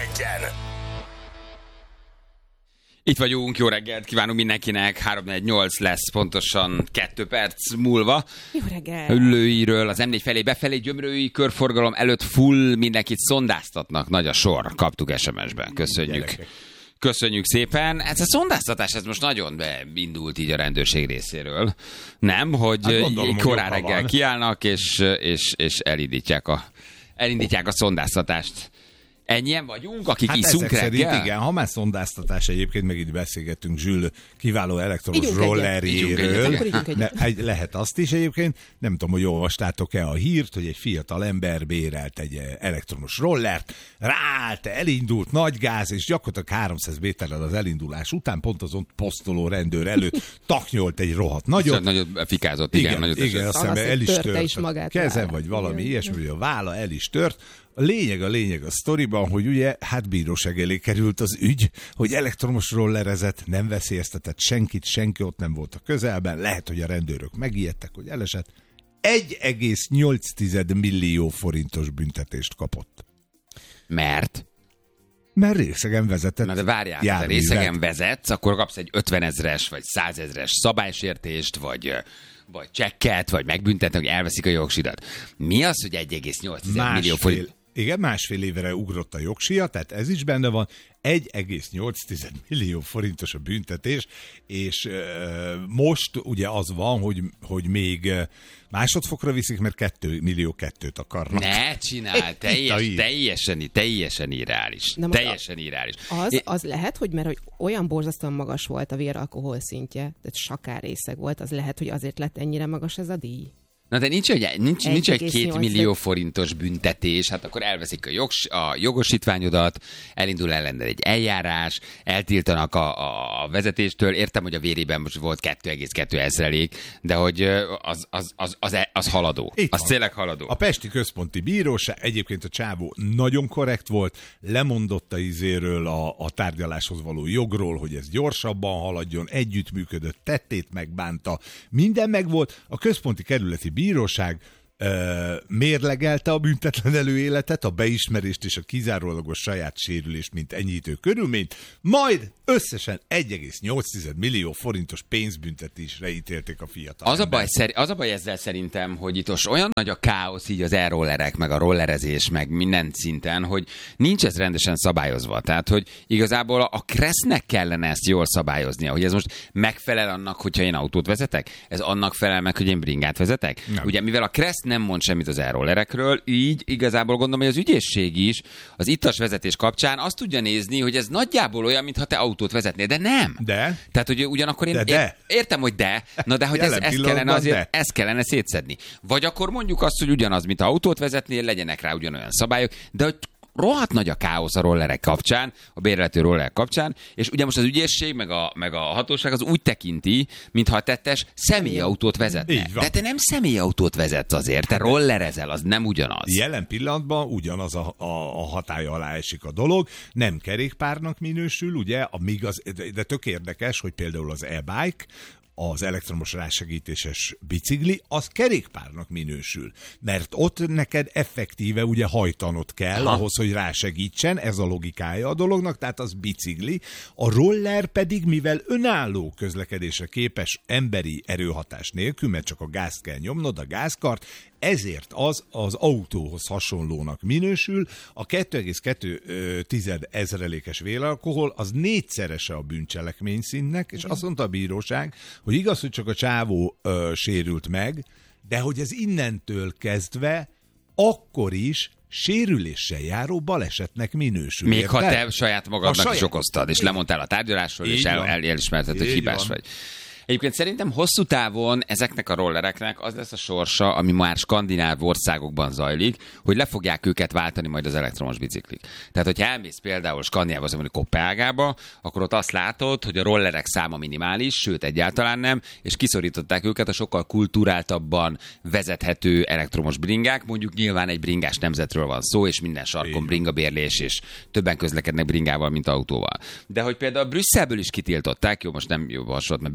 Legyen! Itt vagyunk, jó reggelt kívánunk mindenkinek, 348 lesz pontosan 2 perc múlva. Jó reggelt! Üllőiről az M4 felé befelé gyömrői körforgalom előtt full, mindenkit szondáztatnak, nagy a sor, kaptuk SMS-ben, köszönjük. Köszönjük szépen. Ez a szondáztatás, ez most nagyon beindult így a rendőrség részéről. Nem, hogy hát gondolom, korán reggel kiállnak, és elindítják a szondáztatást. Ennyien vagyunk, akik iszunk reggel? Szerint igen, ha már szondáztatás, egyébként meg itt beszélgettünk Zsül kiváló elektromos rollerjéről. Lehet azt is egyébként. Nem tudom, hogy olvastátok-e a hírt, hogy egy fiatal ember bérelt egy elektromos rollert, ráállt, elindult, nagy gáz, és gyakorlatilag 300 méterrel az elindulás után pont azon posztoló rendőr előtt taknyolt egy rohadt nagyot. Nagyot fikázott, igen. Igen, aztán el is tört a keze, vagy valami ilyesmi, hogy a válla el is tört. A lényeg a sztoriban, hogy ugye, hát bíróság elé került az ügy, hogy elektromos rollerezett, nem veszélyeztetett senkit, senki ott nem volt a közelben, lehet, hogy a rendőrök megijedtek, hogy elesett. 1,8 millió forintos büntetést kapott. Mert részegen vezetett. Na de várjál, ha részegen vezetsz, akkor kapsz egy 50 000-es vagy 100 000-es szabálysértést, vagy csekket, vagy megbüntetnek, hogy elveszik a jogsidat. Mi az, hogy 1,8 millió forint? Igen, másfél évre ugrott a jogsia, tehát ez is benne van. 1,8 millió forintos a büntetés, és most ugye az van, hogy még másodfokra viszik, mert 2,2 millió akarnak. Ne csinálj, teljesen irreális. Teljesen irreális. Az lehet, hogy mert hogy olyan borzasztóan magas volt a véralkohol szintje, tehát sakárrészeg volt, az lehet, hogy azért lett ennyire magas ez a díj. Na de nincs egy 2 millió forintos büntetés, hát akkor elveszik a jogosítványodat, elindul ellened egy eljárás, eltiltanak a vezetéstől, értem, hogy a vérében most volt 2,2 de hogy az haladó. Az tényleg haladó. A Pesti Központi Bíróság, egyébként a csávó nagyon korrekt volt, lemondott a izéről, a tárgyaláshoz való jogról, hogy ez gyorsabban haladjon, együttműködött, tettét megbánta, minden megvolt. A Központi Kerületi Bíróság mérlegelte a büntetlen előéletet, a beismerést és a kizárólagos saját sérülést, mint enyhítő körülményt, majd összesen 1,8 millió forintos pénzbüntetésre ítélték a fiatal. Az a baj ezzel szerintem, hogy itt olyan nagy a káosz így az e-rollerek, meg a rollerezés, meg minden szinten, hogy nincs ez rendesen szabályozva. Tehát, hogy igazából a Kressznek kellene ezt jól szabályoznia, hogy ez most megfelel annak, hogyha én autót vezetek? Ez annak felel meg, hogy én bringát vezetek? Nem. Ugye, mivel a Kressz nem mond semmit az e-rollerekről, így igazából gondolom, hogy az ügyészség is az ittas vezetés kapcsán azt tudja nézni, hogy ez nagyjából olyan, mintha te autót vezetnél, de nem. De? Tehát, hogy ugyanakkor én értem, hogy na de hogy ezt kellene szétszedni. Vagy akkor mondjuk azt, hogy ugyanaz, mint autót vezetnél, legyenek rá ugyanolyan szabályok, de hogy rohadt nagy a káosz a rollerek kapcsán, a bérletű rollerek kapcsán, és ugye most az ügyészség, meg a hatóság az úgy tekinti, mintha a tettes személyautót vezetne. De te nem személyautót vezetsz azért, te rollerezel, az nem ugyanaz. Jelen pillanatban ugyanaz a hatálya alá esik a dolog, nem kerékpárnak minősül, ugye, de tök érdekes, hogy például az e-bike, az elektromos rásegítéses bicikli, az kerékpárnak minősül. Mert ott neked effektíve ugye hajtanod kell ahhoz, hogy rásegítsen, ez a logikája a dolognak, tehát az bicikli. A roller pedig, mivel önálló közlekedésre képes emberi erőhatás nélkül, mert csak a gázt kell nyomnod, a gázkart, ezért az autóhoz hasonlónak minősül. A 2,2 ezrelékes véralkohol az 4-szerese a bűncselekmény szintnek, és azt mondta a bíróság, hogy igaz, hogy csak a csávó sérült meg, de hogy ez innentől kezdve akkor is sérüléssel járó balesetnek minősül. Még ha te saját magadnak is okoztad, és lemondtál a tárgyalásról, és elismerted, hogy hibás vagy. Egyébként szerintem hosszú távon ezeknek a rollereknek az lesz a sorsa, ami már skandináv országokban zajlik, hogy le fogják őket váltani majd az elektromos biciklik. Tehát, hogyha elmész például Skandinávba, mondjuk Koppenhágába, akkor ott azt látod, hogy a rollerek száma minimális, sőt egyáltalán nem, és kiszorították őket a sokkal kulturáltabban vezethető elektromos bringák. Mondjuk nyilván egy bringás nemzetről van szó, és minden sarkon bringabérlés, és többen közlekednek bringával, mint autóval. De hogy például Brüsszelből is kitiltották, jó, most nem jó hasonlat, mert Brüsszelt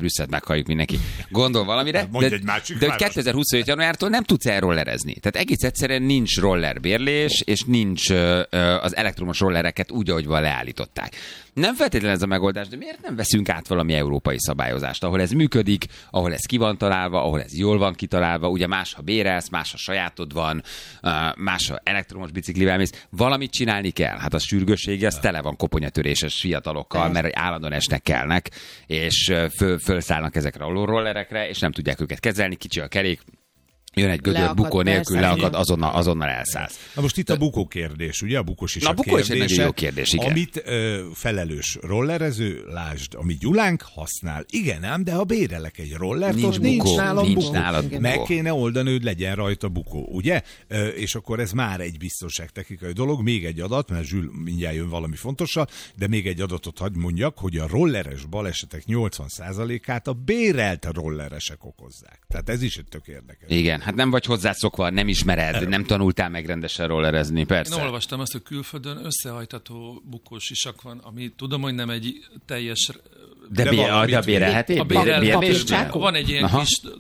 halljuk mindenki. Gondol valamire, de 2025. januártól nem tudsz elrollerezni. Tehát egész egyszerűen nincs rollerbérlés, és nincs az elektromos rollereket úgy, ahogy van leállították. Nem feltétlenül ez a megoldás, de miért nem veszünk át valami európai szabályozást, ahol ez működik, ahol ez ki van találva, ahol ez jól van kitalálva, ugye más, ha bérelsz, más, ha sajátod van, más, ha elektromos biciklivel mész, valamit csinálni kell. Hát a sürgőssége, ez tele van koponyatöréses fiatalokkal, mert állandóan esnek kelnek, és fölszállnak ezekre a rollerekre, és nem tudják őket kezelni, kicsi a kerék, jön egy gödör, bukó nélkül leakad, azonnal elszállsz. Na most itt a bukó kérdés, ugye? A bukós is a bukó is egy nagyon jó kérdés, igen. Amit felelős rollerező, lásd, amit Gyulánk használ. Igen ám, de ha bérelek egy rollert, nincs nálam bukó. Meg kéne oldani, hogy legyen rajta bukó, ugye? És akkor ez már egy biztonságtechnikai dolog. Még egy adat, mert Zsül mindjárt jön valami fontosabb, de még egy adatot hadd mondjak, hogy a rolleres balesetek 80%-át a bérelt rolleresek okozzák. Tehát ez is egy tök érdekes. Igen. Hát nem vagy hozzászokva, nem ismered, nem tanultál meg rendesen rollerezni, persze. Én olvastam azt, hogy külföldön összehajtható bukós sisak van, ami tudom, hogy nem egy teljes... De bérelheti? Van egy ilyen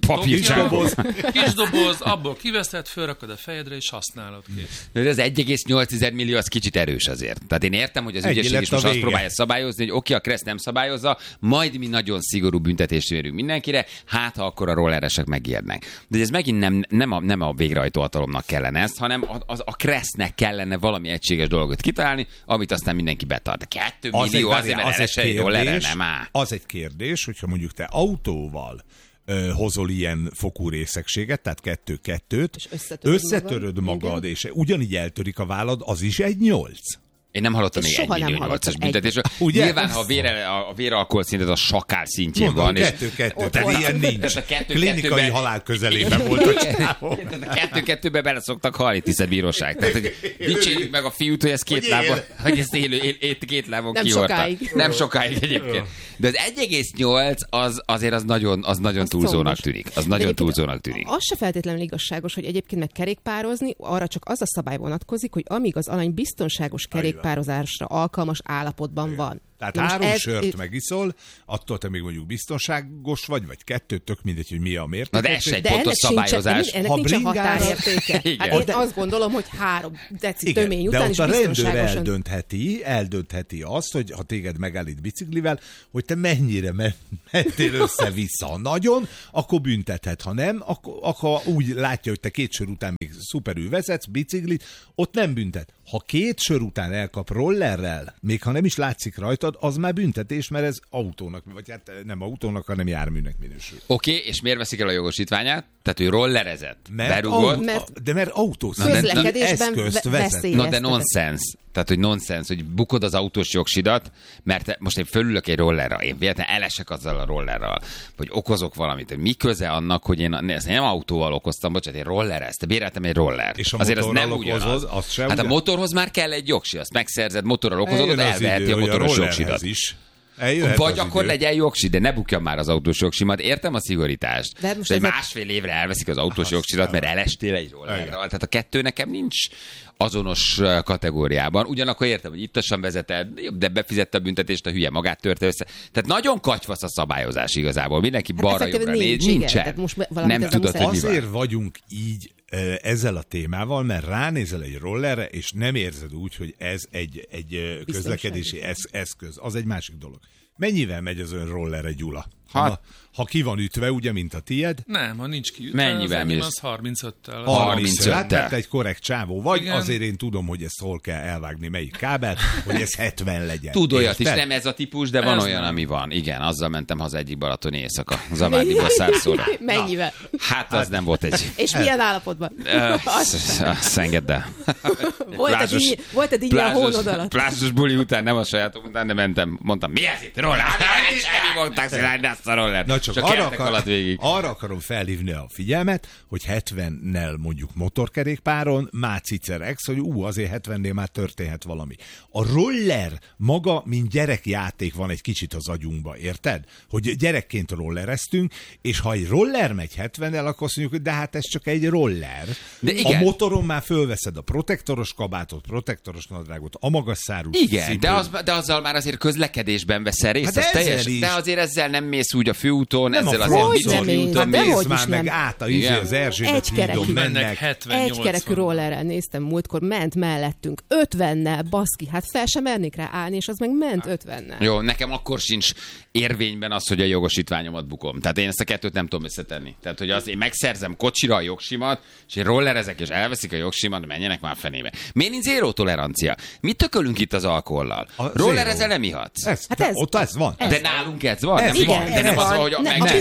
kis doboz, abból kiveszed, fölrakod a fejedre, és használod kész. De az 1,8 millió az kicsit erős azért. Tehát én értem, hogy az ügyesség is most azt próbálja szabályozni, hogy oké, a Kressz nem szabályozza, majd mi nagyon szigorú büntetést érünk mindenkire, hát ha akkor a rolleresek megijednek. De ez megint nem a végrehajtó hatalomnak kellene ezt, hanem a Kressznek kellene valami egységes dolgot kitalálni, amit aztán mindenki betart. 2 millió azért, mert eresei rollerre nem áll. Az egy kérdés, hogyha mondjuk te autóval hozol ilyen fokú részegséget, tehát 2-2-t, összetöröd magad, és ugyanígy eltörik a vállad, az is egy 8. Én nem hallottam még 1 millió 8-as büntetésről. Nyilván, ha a véralkohol szinted a sakál szintjén van. 2-2, tehát ilyen nincs. Klinikai halál közelében volt a csávó. A 2-2-be bele szoktak halni, tiszed bíróság. Tehát, hogy dicsérjük meg a fiút, hogy ez két lábon kihordta. Nem sokáig egyébként. De az 1,8 azért az nagyon túlzónak tűnik. Az nagyon túlzónak tűnik. Az se feltétlenül igazságos, hogy egyébként meg kerékpározni, arra csak az a szabály vonatkozik, hogy amíg az alany biztonságos kerékpározásra alkalmas állapotban van. Tehát 3 sört megiszol, attól te még mondjuk biztonságos vagy 2, tök mindegy, hogy mi a mérték. Na de ez se egy pontos szabályozás. Ennek nincsen határértéke. Hát én azt gondolom, hogy 3 deci tömény után is biztonságosan. De ott a rendőr eldöntheti azt, hogy ha téged megállít biciklivel, hogy te mennyire mentél össze-vissza nagyon, akkor büntethet. Ha nem, akkor úgy látja, hogy te 2 sör után még szuperül vezetsz biciklit, ott nem büntet. Ha 2 sör után elkap rollerrel, még ha nem is látszik rajtad, az már büntetés, mert ez autónak, vagy hát nem autónak, hanem járműnek minősül. Oké, és miért veszik el a jogosítványát? Tehát ő rollerezett, berugott. Mert autós eszközt vezet. Na de nonsens. Tehát, hogy nonsens, hogy bukod az autós jogsidat, mert most én fölülök egy rollerra, én véletlenül elesek azzal a rollerral, vagy okozok valamit, hogy mi köze annak, hogy én nem autóval okoztam, bocsánat, én rollereztem, béreltem egy rollert. És azért az nem ugyanaz. Hát a motorhoz már kell egy jogsi, azt megszerzed, motorral okozod, elveheti a motoros jogsidat. Vagy akkor legyen jogsi, de ne bukja már az autós jogsimat. Értem a szigorítást. De most másfél évre elveszik az autós jogsidat, mert elestél egy rollerral. Tehát a 2 nekem nincs azonos kategóriában. Ugyanakkor értem, hogy ittasan vezeted, de befizette a büntetést, a hülye magát törte össze. Tehát nagyon katyvasz a szabályozás igazából. Mindenki balra-jobbra néz, nincsen. Nem tudod, hogy mi van. Azért vagyunk így ezzel a témával, mert ránézel egy rollerre, és nem érzed úgy, hogy ez egy közlekedési eszköz. Az egy másik dolog. Mennyivel megy az ön rollerre, Gyula? Ha ki van ütve, ugye, mint a tied? Nem, ha nincs kiütve, mennyivel mész? Az 35-tel. 35-tel. Tehát egy korrekt csávó vagy, igen. Azért én tudom, hogy ezt hol kell elvágni, melyik kábel, hogy ez 70 legyen. Tud olyat is, nem ez a típus, de van olyan, ami van. Igen, azzal mentem haza egyik balatoni éjszaka. Zavárdiba szárszóra. Mennyivel? Hát az nem volt egy... És milyen állapotban? Azt engedd el. Volt-e dinnye a hónod alatt? Plázsos buli után, nem a sajátom után, de mentem, mondtam, mi ez itt, roller? Semmi mondták, szilárd ezt a roller. Na csak arra akarom felhívni a figyelmet, hogy 70-nel mondjuk motorkerékpáron, már cicerex, hogy azért 70-nél már történhet valami. A roller maga, mint gyerekjáték van egy kicsit az agyunkba, érted? Hogy gyerekként rollereztünk, és ha egy roller megy 70-nel, akkor azt mondjuk, hogy de hát ez csak egy roller. De igen. A motoron már fölveszed a protektoros kabátot, protektoros nadrágot, a magas szárú igen, de azzal már azért közlekedésben veszel rész, az teljes. De azért ezzel nem mész úgy a főúton, nem ezzel azért bicikli úton mész már meg át az Erzsébet hídon mennek. Egykerekű rollerrel néztem múltkor, ment mellettünk 50-nel, baszki, hát fel sem mernék rá állni, és az meg ment 50-nel. Jó, nekem akkor sincs érvényben az, hogy a jogosítványomat bukom. Tehát én ezt a kettőt nem tudom összetenni. Tehát, hogy az, én megszerzem kocsira a jogsimat, és én rollerezek, és elveszik a jogsimat, menjenek már fenébe. Miért nincs zéró tolerancia? Mit tökölünk itt az alkohollal? Rollerezel nem ihatsz. Ott ez van. De nálunk ez van. De nem az, hogy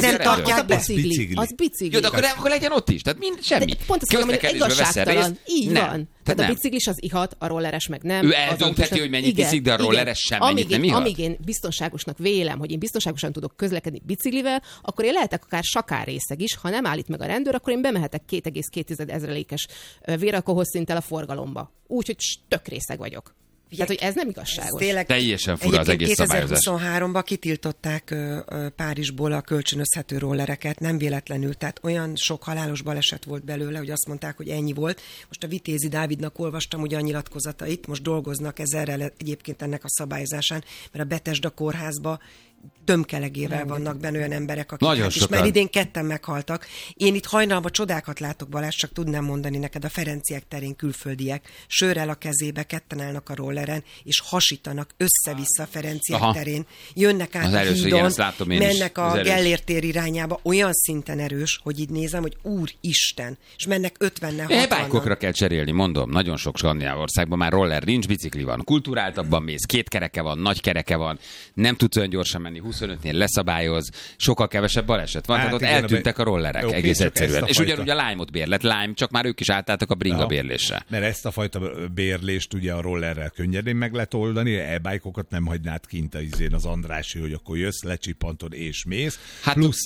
a bicikli. Az bicikli. Jó, de akkor legyen ott is. Tehát semmi. Pont azt mondom, hogy igazságtalan. Így van. Tehát a biciklis az ihat, a rolleres meg nem. Ő eldöntheti, hogy mennyit iszik, de a rolleres sem mennyit nem ihat. Amíg én biztonságosnak vélem, hogy én biztonságosan tudok közlekedni biciklivel, akkor én lehetek akár sakárrészeg is. Ha nem állít meg a rendőr, akkor én bemehetek 2,2 ezrelékes véralkoholszinttel a forgalomba. Úgyhogy tök részeg vagyok. Tehát, hogy ez nem igazságos. Teljesen fura az egész szabályozás. 2023-ban kitiltották Párizsból a kölcsönözhető rollereket, nem véletlenül, tehát olyan sok halálos baleset volt belőle, hogy azt mondták, hogy ennyi volt. Most a Vitézi Dávidnak olvastam ugye a nyilatkozatait, most dolgoznak ezerrel egyébként ennek a szabályozásán, mert a Betesda kórházba tömkelegével vannak benne olyan emberek, akik hát is, mert idén 2 meghaltak. Én itt hajnalban csodákat látok, Balázs, csak tudnám mondani neked, a Ferenciek terén külföldiek, sörrel a kezébe, 2 állnak a rolleren, és hasítanak össze-vissza a Ferenciek terén. Jönnek át a hídon, mennek a Gellért tér irányába, olyan szinten erős, hogy így nézem, hogy úristen, és mennek 50-nel 60-nal. Bike-okra kell cserélni, mondom, nagyon sok skandináv országban már roller nincs, bicikli van, kulturáltabban mész, 2 kereke van, nagy kereke van, nem tudsz olyan gyorsan menni, 25-nél leszabályoz, sokkal kevesebb baleset van, tehát ott eltűntek a rollerek, egész egyszerűen. És ugyanúgy a Lime-ot bérlet, Lime, csak már ők is átálltak a bringa bérlésre. Mert ezt a fajta bérlést ugye a rollerrel könnyedén meg lehet oldani, e-bike-okat nem hagynád kint az Andrási, hogy akkor jössz, lecsippantod és mész. Hát plusz,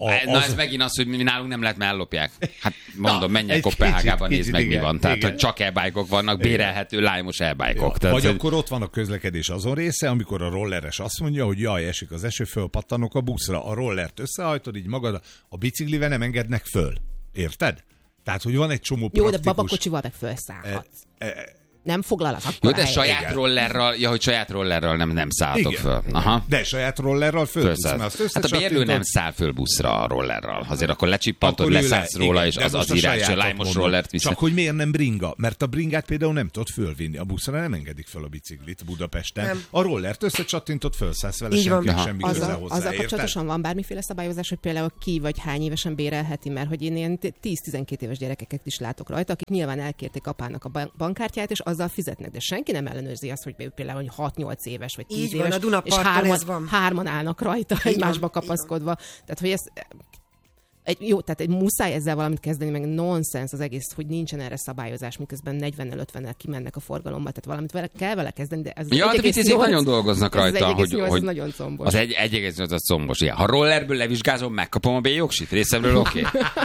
ez megint az, hogy mi nálunk nem lehet, mert ellopják. Hát mondom, menj Koppenhágába, nézd meg, mi van. Tehát, hogy csak e-bike-ok vannak, bérelhető Lime-os e-bike-ok. Vagy akkor ott van a közlekedés azon része, amikor a rolleres azt mondja, hogy jaj, esik az eső, fölpattanok a buszra, a rollert összehajtod, így magad a biciklivel nem engednek föl. Érted? Tehát, hogy van egy csomó praktikus... Jó, de babakocsival meg felszállhatsz. Nem foglalak akkor. Jó, de saját rollerral, nem szálltok föl. Aha. De saját rollerral fölszállsz. Hát a bérlő nem száll föl buszra a rollerral. Azért akkor lecsippantod, leszállsz róla, és az írás, a Lime-os rollert viszont. Csak hogy miért nem bringa? Mert a bringát például nem tudod fölvinni. A buszra nem engedik föl a biciklit Budapesten. Nem. A rollert összecsattintott, fölszállsz vele, semmi köze hozzá. Azzal kapcsolatosan van bármiféle szabályozás, hogy például ki vagy hány évesen bérelheti, mert hogy én ilyen 10-12 éves gyerekeket is látok rajta, akik nyilván elkérték apának a bankkártyát, és azzal fizetnek, de senki nem ellenőrzi azt, hogy például 6-8 éves vagy 10 éves, és hárman állnak rajta egymásba kapaszkodva. Tehát, hogy ez tehát egy muszáj ezzel valamit kezdeni, meg nonsens az egész, hogy nincsen erre szabályozás, miközben 40-50-nel kimennek a forgalomba, tehát valamit kell vele kezdeni, de ez ja, az 1,8 nagyon dolgoznak rajta, hogy nagyon combos. Az 1,8 az combos. Igen. Ha rollerből levizsgázom, megkapom a B-jogsit, részemről oké.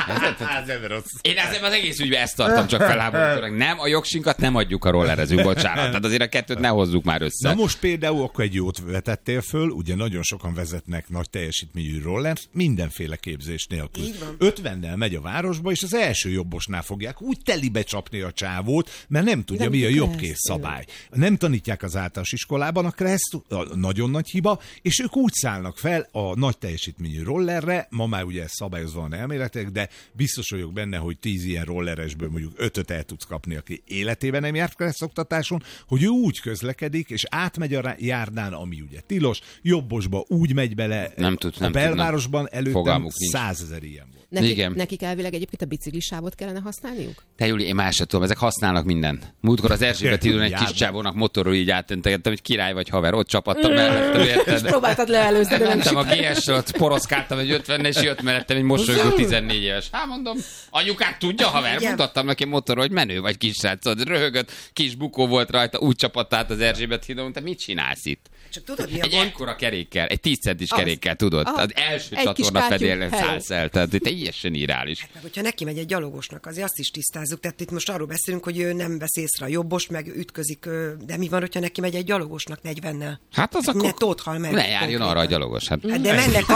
Én ezzel az egész ügyben ezt tartom, csak felháborítónak. Nem, a jogsinkat nem adjuk a rollerezünk, bocsánat. Tehát azért a kettőt ne hozzuk már össze. Na most például akkor egy jót vetettél föl, ugye nagyon sokan vezetnek nagy teljesítményű rollert, mindenféle képzés nélkül. 50-nel megy a városba, és az első jobbosnál fogják úgy telibe csapni a csávót, mert nem tudja, mi a jobbkész szabály. Nem tanítják az általános iskolában a kreszt, nagyon nagy hiba, és ők úgy szállnak fel a nagy teljesítményű rollerre, ma már ugye szabályozva van elméletek, de biztos vagyok benne, hogy 10 ilyen rolleresből mondjuk 5-öt el tudsz kapni, aki életében nem járt kresszoktatáson, hogy ő úgy közlekedik, és átmegy a járdán, ami ugye tilos, jobbosba úgy megy bele, a belvárosban előttem 100 000 ilyen volt. Nekik elvileg egyébként a biciklisávot kellene használniuk? Te Júli, én már sem tudom, ezek használnak mindent. Múltkor az Erzsébet hídon egy kis csávónak motorról így átöntegettem, hogy király vagy haver, ott csapattam mellettem, érted? És próbáltad leelőzni, de nem a GS-ről, poroszkáltam egy 50 és jött mellettem egy mosolygó 14 éves. Hát mondom, anyukát tudja, haver? Mutattam neki motorról, hogy menő vagy kisrác, röhögött, kis bukó volt rajta, úgy csapadt át az Erzsébet hídon, te mit csinálsz itt? Csak tudod, mi a egy ekkora kerékkel, egy 10 centis kerékkel, tudod? Az első csatorna fedélen szállsz el, tehát teljesen irális. Hát meg, hogyha neki megy egy gyalogosnak, azért azt is tisztázzuk. Tehát itt most arról beszélünk, hogy ő nem vesz észre a jobbost, meg ütközik, de mi van, hogyha neki megy egy gyalogosnál 40-nel? Hát az akkor... Ne tóthal meg. Ne járjon arra a gyalogos. Hát. De mennek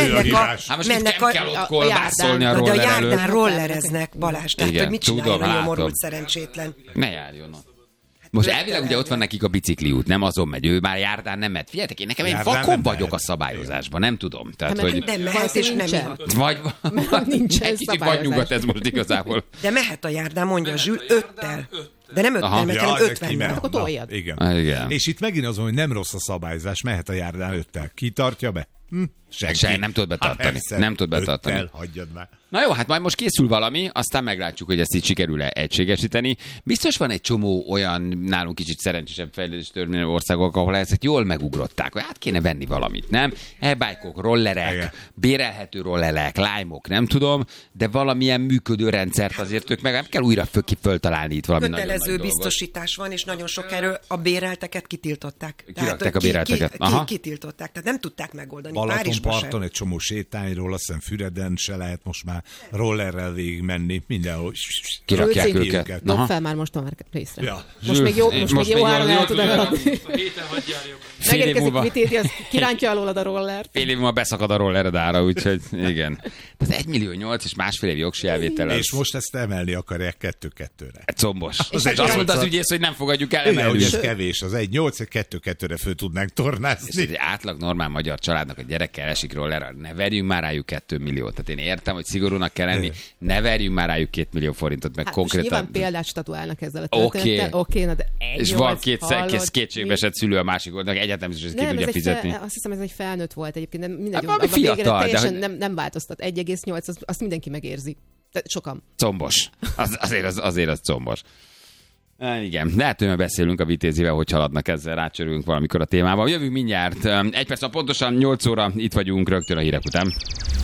a járdán rollereznek, Balázs. Tehát, hogy mit csináljon a nyomorult szerencsétlen. Ne járjon ott. Most elvileg ugye ott van nekik a bicikliút, nem azon megy, ő már járdán nem megy. Figyeljetek, én nekem egy vakon vagyok a szabályozásban, nem tudom. Tehát, hogy... Nem mehet és nem ihat. Vagy nincsen kicsit vagy nyugat ez most igazából. De mehet a járdán, mondja Zsül, 5-tel. De nem 5-tel, hanem 50-tel. Akkor toljad. Igen. És itt megint azon, hogy nem rossz a szabályozás, mehet a járdán 5-tel. Ki tartja be? Senki. Nem tud betartani. Nem tud betartani. Hagyjad már. Na jó, hát majd most készül valami, aztán meglátjuk, hogy ezt így sikerül-e egységesíteni. Biztos van egy csomó olyan nálunk kicsit szerencsésebb fejlődés történő országok, ahol ezek jól megugrották, hogy hát kéne venni valamit, nem? E-bike-ok, rollerek, igen. Bérelhető rollerek, lime-ok, nem tudom, de valamilyen működő rendszert azért ők meg nem kell újra föltalálni itt valami nagyon nagy kötelező biztosítás van, és nagyon sok erről a bérelteket kitiltották. Kirakták a bérelteket. Kitiltották, tehát nem tudták megoldani. Balatonparton egy csomó sétányról, azt hiszem Füreden se lehet most már rollerrel végig menni, mindenhol. Kirakják őket. Dob fel már most a részre. Ja. Most még jó áron el tudod adni. Megérkezik Vitézi, az kirántja alólad a rollert. Fél év múlva beszakad a rollered ára, úgyhogy igen. Ez 1,8 millió és 1,5 év jogsi elvétel. És most ezt emelni akarják 2-2-re. Combos. És azt mondta az ügyész, hogy nem fogadjuk el emelni. Hogy ez kevés, az 1,8, 2-2-re föl tudnánk tornázni. És egy átlag normál magyar családnak a gyerekkel esik rollerre, ne verjünk már rájuk 2 milliót. Tehát én értem, hogy szigorúnak kell lenni, ne verjünk már rájuk 2 millió forintot, meg konkrétan. Nyilván példát statuálnak ezzel a történettel. Oké, de és van kétségbeesett szülő a másik oldalnak, egyáltalán biztos, hogy ki tudja fizetni. Azt hiszem, ez egy felnőtt volt egyébként, de mindegy, valami fiatal, teljesen nem változtat. 1,8, azt mindenki megérzi. Sokan. Combos. Azért az combos. Igen, lehet, hogy beszélünk a Vitézivel, hogy haladnak ezzel, rácsörülünk valamikor a témával. Jövünk mindjárt. 1 perc, pontosan 8 óra, itt vagyunk rögtön a hírek után.